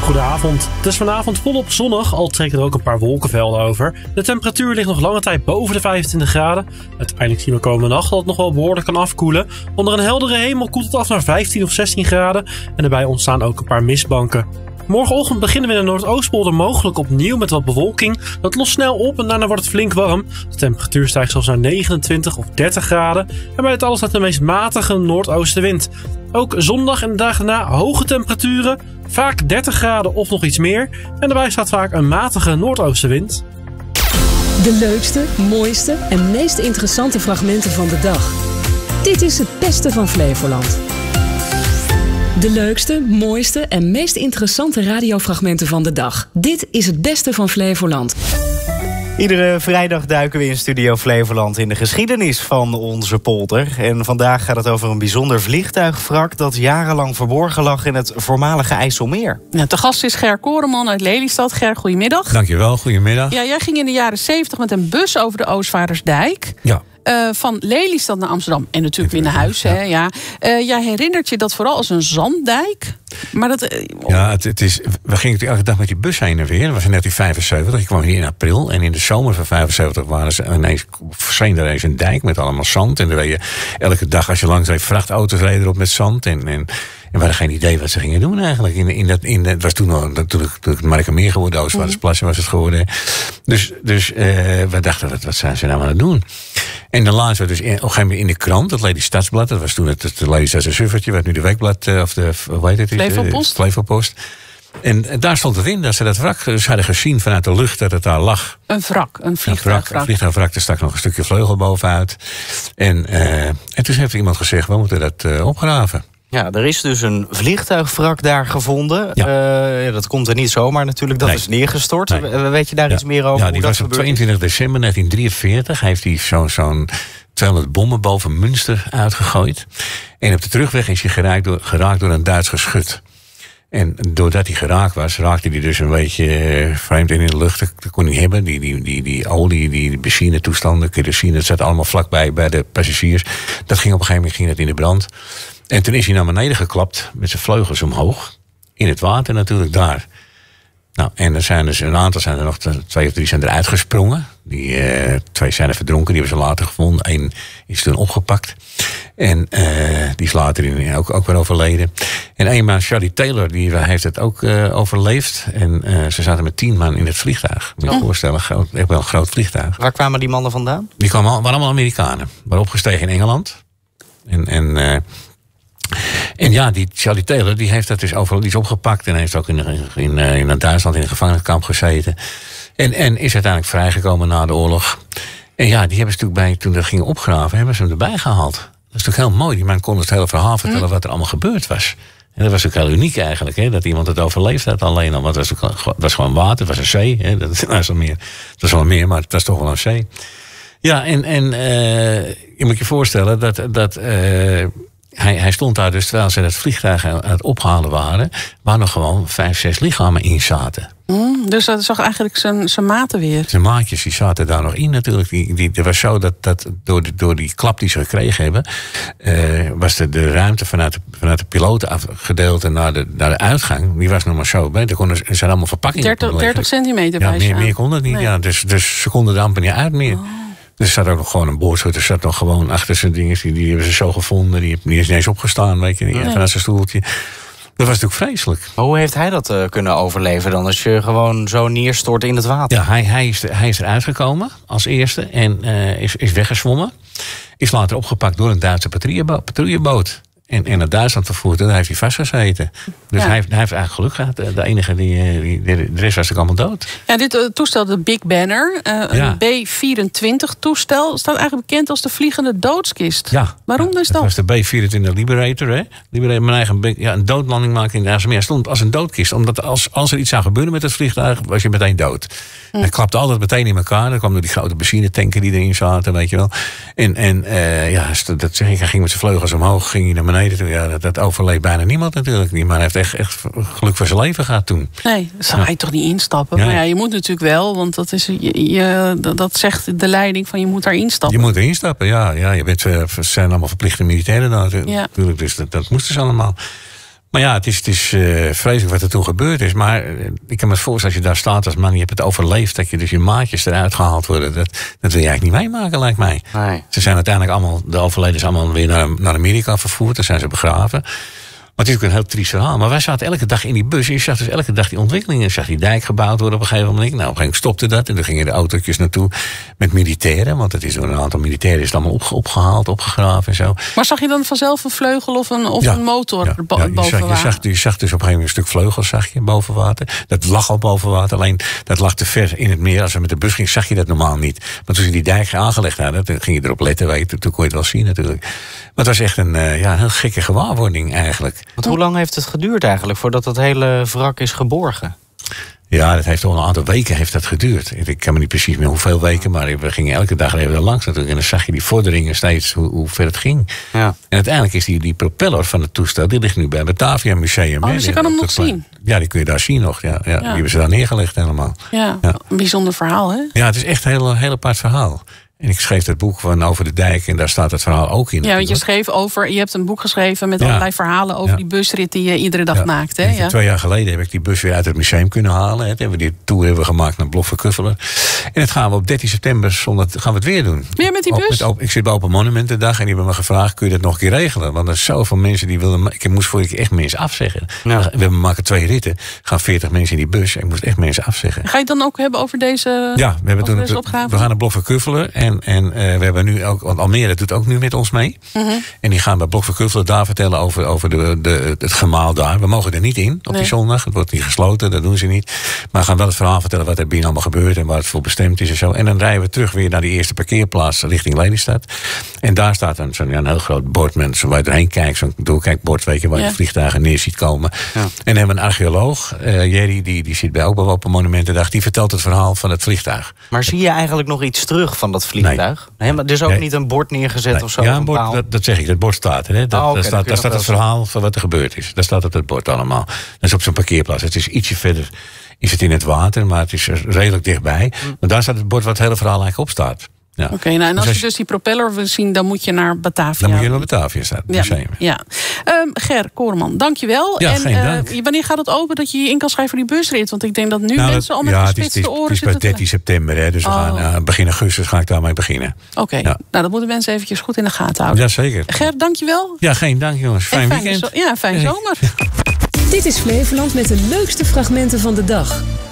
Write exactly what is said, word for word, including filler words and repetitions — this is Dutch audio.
Goedenavond. Het is vanavond volop zonnig, al trekken er ook een paar wolkenvelden over. De temperatuur ligt nog lange tijd boven de vijfentwintig graden. Uiteindelijk zien we komende nacht dat het nog wel behoorlijk kan afkoelen. Onder een heldere hemel koelt het af naar vijftien of zestien graden. En erbij ontstaan ook een paar mistbanken. Morgenochtend beginnen we in de Noordoostpolder mogelijk opnieuw met wat bewolking. Dat lost snel op en daarna wordt het flink warm. De temperatuur stijgt zelfs naar negenentwintig of dertig graden. En bij het alles staat de meest matige noordoostenwind. Ook zondag en de dagen daarna hoge temperaturen. Vaak dertig graden of nog iets meer. En daarbij staat vaak een matige noordoostenwind. De leukste, mooiste en meest interessante fragmenten van de dag. Dit is het beste van Flevoland. De leukste, mooiste en meest interessante radiofragmenten van de dag. Dit is het beste van Flevoland. Iedere vrijdag duiken we in Studio Flevoland in de geschiedenis van onze polder. En vandaag gaat het over een bijzonder vliegtuigwrak dat jarenlang verborgen lag in het voormalige IJsselmeer. Ja, te gast is Ger Koreman uit Lelystad. Ger, goedemiddag. Dankjewel, goedemiddag. Ja, jij ging in de jaren zeventig met een bus over de Oostvaardersdijk. Ja. Uh, van Lelystad naar Amsterdam. En natuurlijk weer naar huis. Ja. Hè, ja. Uh, jij herinnert je dat vooral als een zanddijk. Maar dat, uh, ja, het, het is, we gingen elke dag met die bus heen en weer. Dat was in negentien vijfenzeventig. Ik kwam hier in april. En in de zomer van vijfenzeventig waren ze ineens, verscheen er eens een dijk met allemaal zand. En dan reed je elke dag als je langs reed, vrachtauto's reden erop met zand. En, en, en we hadden geen idee wat ze gingen doen eigenlijk. In, in dat, in, het was toen nog natuurlijk het Markermeer geworden. Oostvaardersplassen was het geworden. Dus, dus uh, we dachten, wat, wat zijn ze nou aan het doen? En dan lazen we dus in, op een gegeven moment in de krant, dat Lely Stadsblad. Dat was toen het, het Lelystadse Suffertje, werd nu de Weekblad, of de, hoe heet het? Flevopost. Flevopost. En, en daar stond het in, dat ze dat wrak dus hadden gezien vanuit de lucht dat het daar lag. Een wrak, een vliegtuigwrak. Een vliegtuigwrak, er stak nog een stukje vleugel bovenuit. En, uh, en toen heeft iemand gezegd, we moeten dat uh, opgraven. Ja, er is dus een vliegtuigwrak daar gevonden. Ja. Uh, dat komt er niet zomaar natuurlijk, dat nee. is neergestort. Nee. Weet je daar ja. iets meer over? Ja, die hoe was dat op tweeëntwintig december negentien drieënveertig. Heeft hij zo'n zo'n tweehonderd bommen boven Münster uitgegooid. En op de terugweg is hij geraakt door, geraakt door een Duits geschut. En doordat hij geraakt was, raakte hij dus een beetje vreemd in de lucht. Dat kon hij hebben. Die, die, die, die olie, die benzine toestanden, kerosine, dat zat allemaal vlakbij bij de passagiers. Dat ging op een gegeven moment ging dat in de brand. En toen is hij naar beneden geklapt met zijn vleugels omhoog. In het water natuurlijk daar. Nou, en er zijn dus een aantal zijn er nog, twee of drie zijn eruit gesprongen. Die uh, twee zijn er verdronken, die hebben ze later gevonden. Eén is toen opgepakt. En uh, die is later in, ook, ook weer overleden. En een man, Charlie Taylor, die heeft het ook uh, overleefd. En uh, ze zaten met tien man in het vliegtuig. Moet je je voorstellen, groot, echt wel een groot vliegtuig. Waar kwamen die mannen vandaan? Die kwamen, waren allemaal Amerikanen. Waren opgestegen in Engeland. En... en uh, En ja, die Charlie Taylor die heeft dat dus overal, die is opgepakt en heeft ook in, in, in, in Duitsland in een gevangeniskamp gezeten. En, en is uiteindelijk vrijgekomen na de oorlog. En ja, die hebben ze natuurlijk bij, toen dat gingen opgraven, hebben ze hem erbij gehaald. Dat is natuurlijk heel mooi. Die man kon het hele verhaal vertellen mm. wat er allemaal gebeurd was. En dat was natuurlijk heel uniek eigenlijk, hè, dat iemand het overleefd had alleen al. Want het was, het was gewoon water, het was een zee. Hè, dat was wel meer, het was wel meer, maar het was toch wel een zee. Ja, en, en uh, je moet je voorstellen dat... dat uh, Hij, hij stond daar dus, terwijl ze het vliegtuig aan het ophalen waren, waar nog gewoon vijf, zes lichamen in zaten. Mm, dus dat zag eigenlijk zijn, zijn maten weer. Zijn maatjes, die zaten daar nog in natuurlijk. Die, die, het was zo dat, dat door, de, door die klap die ze gekregen hebben, uh, was de, de ruimte vanuit de, vanuit de pilotengedeelte naar de, naar de uitgang, die was nog maar zo. Er, konden, er zijn allemaal verpakkingen. dertig, dertig centimeter ja, bij meer, meer kon het niet. Nee. Ja, dus, dus ze konden er amper niet uit meer. Oh. Er zat ook nog gewoon een boordschutter, er zat nog gewoon achter zijn dingen. Die, die hebben ze zo gevonden. Die, die is niet eens opgestaan, weet je, niet, nee. vanuit zijn stoeltje. Dat was natuurlijk vreselijk. Maar hoe heeft hij dat uh, kunnen overleven dan, als je gewoon zo neerstort in het water? Ja, hij, hij, is, hij is eruit gekomen als eerste en uh, is, is weggezwommen. Is later opgepakt door een Duitse patrouillebo- patrouilleboot. En, en naar Duitsland vervoerd, en daar heeft hij vastgezeten. Dus ja. hij, heeft, hij heeft eigenlijk geluk gehad. De enige, die, die, de rest was ook allemaal dood. Ja, dit uh, toestel, de Big Banner, uh, ja. een B vierentwintig toestel, staat eigenlijk bekend als de vliegende doodskist. Ja. Waarom ja, is dat? Dat was de B vierentwintig Liberator, hè? Liberator, mijn eigen, ja, een doodlanding maken in de IJsselmeer. Hij stond als een doodkist. Omdat als, als er iets zou gebeuren met het vliegtuig, was je meteen dood. Hm. Hij klapte altijd meteen in elkaar. Dan kwam door die grote benzinetanken die erin zaten, weet je wel. En, en uh, ja, dat zeg ik, hij ging met zijn vleugels omhoog, ging hij naar beneden toe. Ja, dat, dat overleed bijna niemand natuurlijk niet. Maar hij heeft echt, echt geluk voor zijn leven gehad toen. Nee, dat zou ja. hij toch niet instappen. Ja. Maar ja, je moet natuurlijk wel, want dat, is, je, je, dat zegt de leiding van je moet daar instappen. Je moet erin stappen, ja. ja je bent, uh, zijn allemaal verplichte militairen dan natuurlijk. Ja. Dus dat, dat moesten ze allemaal. Maar ja, het is, het is uh, vreselijk wat er toen gebeurd is. Maar uh, ik kan me voorstellen, als je daar staat als man, je hebt het overleefd, dat je dus je maatjes eruit gehaald worden. Dat, dat wil je eigenlijk niet meemaken, lijkt mij. Nee. Ze zijn uiteindelijk allemaal, de overledens allemaal weer naar, naar Amerika vervoerd. Daar zijn ze begraven. Maar het is ook een heel triest verhaal. Maar wij zaten elke dag in die bus. En je zag dus elke dag die ontwikkelingen. Je zag die dijk gebouwd worden op een gegeven moment. Nou, op een gegeven moment stopte dat. En dan gingen de autootjes naartoe met militairen. Want het is door een aantal militairen is het allemaal opge- opgehaald, opgegraven en zo. Maar zag je dan vanzelf een vleugel of een, of Ja, een motor ja, bo- ja, je boven zag, je, water? zag, je zag dus op een gegeven moment een stuk vleugels zag je boven water. Dat lag al boven water. Alleen dat lag te ver in het meer. Als we met de bus gingen, zag je dat normaal niet. Maar toen ze die dijk aangelegd hadden, toen ging je erop letten. Weet je, toen kon je het wel zien natuurlijk. Maar het was echt een, uh, ja, een heel gekke gewaarwording eigenlijk. Want hoe lang heeft het geduurd eigenlijk voordat dat hele wrak is geborgen? Ja, dat heeft al een aantal weken heeft dat geduurd. Ik kan me niet precies meer hoeveel weken, maar we gingen elke dag even langs natuurlijk. En dan zag je die vorderingen steeds, hoe, hoe ver het ging. Ja. En uiteindelijk is die, die propeller van het toestel, die ligt nu bij het Batavia Museum. Oh, hè. dus je kan hem nog zien? Ja, die kun je daar zien nog. Ja, ja, Ja. Die hebben ze daar neergelegd helemaal. Ja, Ja. een bijzonder verhaal, hè? Ja, het is echt een heel, heel apart verhaal. En ik schreef dat boek van over de dijk en daar staat het verhaal ook in. Ja, want je schreef over, je hebt een boek geschreven met Ja. allerlei verhalen over Ja. die busrit die je iedere dag Ja. maakt, hè? En ik heb Ja. Twee jaar geleden heb ik die bus weer uit het museum kunnen halen. Hè. Hebben we die tour hebben we gemaakt naar Blokverkuffelen. En dat gaan we op dertien september zondag gaan we het weer doen. Weer met die Op- bus? met op- ik zit bij Open Monumentendag en die hebben me gevraagd, kun je dat nog een keer regelen? Want er zijn zoveel mensen die wilden. Ik moest vorige keer echt mensen afzeggen. Ja. We hebben maken twee ritten. Er gaan veertig mensen in die bus. En ik moest echt mensen afzeggen. Ga je het dan ook hebben over deze, Ja, we hebben over toen deze het, opgave? we gaan naar Blokverkuffelen en, en uh, we hebben nu ook, want Almere doet ook nu met ons mee. Mhm. En die gaan bij Blokverkuffelen daar vertellen over, over de, de, het gemaal daar. We mogen er niet in op Nee. die zondag. Het wordt niet gesloten, dat doen ze niet. Maar we gaan wel het verhaal vertellen wat er binnen allemaal gebeurt en waar het voor bestemd is en zo. En dan rijden we terug weer naar die eerste parkeerplaats richting Lelystad. En daar staat een, zo'n ja, een heel groot bord met waar je doorheen kijkt, zo'n doorkijkbord, weet je, waar je Ja. de vliegtuigen neer ziet komen. Ja. En dan hebben we een archeoloog, uh, Jerry, die, die zit bij ook bij Open Monumentendag, die vertelt het verhaal van het vliegtuig. Maar zie je eigenlijk nog iets terug van dat vliegtuig? Nee, maar er is ook Nee. niet een bord neergezet Nee, of zo? ja, of een bord, paal? dat, dat zeg ik, dat bord staat er. Hè. Dat, Oh, oké, daar dan staat, kun je daar nog staat het wel verhaal van wat er gebeurd is. Daar staat het het bord allemaal. Dat is op zo'n parkeerplaats. Het is ietsje verder, is het in het water, maar het is er redelijk dichtbij. Maar daar staat het bord waar het hele verhaal eigenlijk op staat. Ja. Oké, nou, en als Dus je dus die propeller wil zien, dan moet je naar Batavia. Dan moet je naar Batavia staan, het Ja, museum. ja. Um, Ger Koreman, dankjewel. Ja, en geen dank. uh, wanneer gaat het open dat je je in kan schrijven voor die busrit? Want ik denk dat nu Nou, mensen dat- al met ja, het is, gespitste het is, oren het is bij zitten te dertien september, hè, dus we Oh. gaan, uh, begin augustus ga ik daarmee beginnen. Oké, Ja. nou dat moeten mensen eventjes goed in de gaten houden. Jazeker. Ger, dankjewel. Ja, geen dank jongens. Fijn En fijne weekend. zo- ja, fijn Hey. zomer. Dit is Flevoland met de leukste fragmenten van de dag.